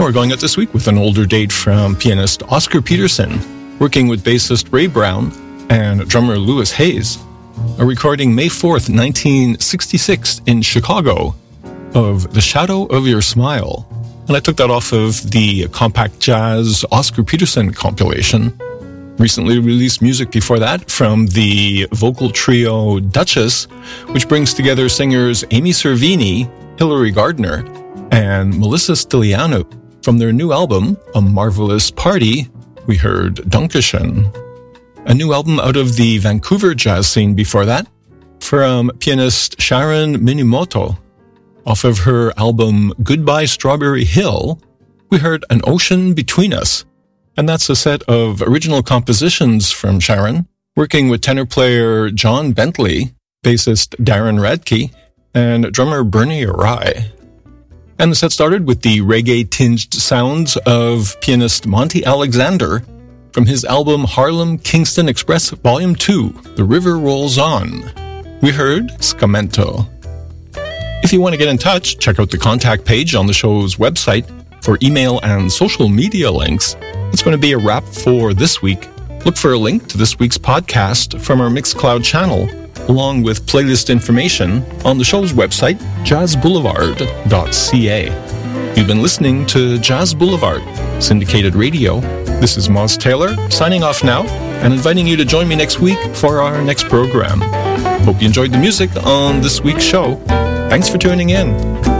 We're going out this week with an older date from pianist Oscar Peterson, working with bassist Ray Brown and drummer Louis Hayes. A recording May 4th, 1966 in Chicago of The Shadow of Your Smile. And I took that off of the Compact Jazz Oscar Peterson compilation. Recently released music before that from the vocal trio Duchess, which brings together singers Amy Cervini, Hilary Gardner, and Melissa Stiliano. From their new album, A Marvelous Party, we heard Dankeschön. A new album out of the Vancouver jazz scene before that, from pianist Sharon Minimoto. Off of her album Goodbye Strawberry Hill, we heard An Ocean Between Us. And that's a set of original compositions from Sharon, working with tenor player John Bentley, bassist Darren Radke, and drummer Bernie Arai. And the set started with the reggae-tinged sounds of pianist Monty Alexander from his album Harlem Kingston Express Volume 2, The River Rolls On. We heard Scamento. If you want to get in touch, check out the contact page on the show's website for email and social media links. It's going to be a wrap for this week. Look for a link to this week's podcast from our Mixcloud channel, along with playlist information on the show's website, jazzboulevard.ca. You've been listening to Jazz Boulevard, syndicated radio. This is Moz Taylor, signing off now, and inviting you to join me next week for our next program. Hope you enjoyed the music on this week's show. Thanks for tuning in.